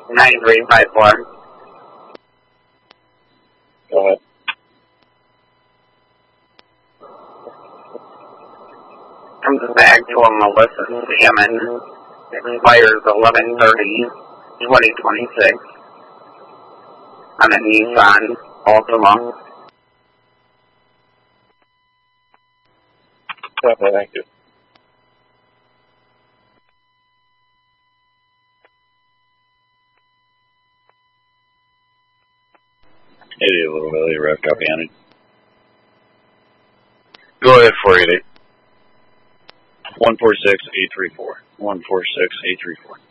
9354. Go ahead. Comes back to a Melissa Salmon. Expires 11/30/2026. On a Nissan Altima. Okay, thank you. It is a little bit later, Ref, copy on it. Go ahead, 488. 146-834. 146-834.